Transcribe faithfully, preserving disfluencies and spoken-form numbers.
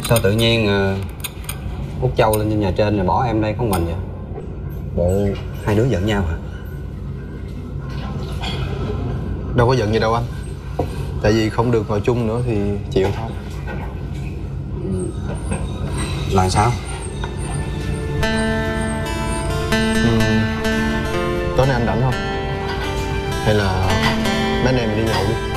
Sao tự nhiên uh, Út Châu lên trên nhà trên rồi bỏ em đây không mình vậy? Bộ hai đứa giận nhau hả? Đâu có giận gì đâu anh. Tại vì không được ngồi chung nữa thì chịu thôi. Là sao? Ừ. Tối nay anh rảnh không? Hay là mấy anh em mình đi nhậu đi?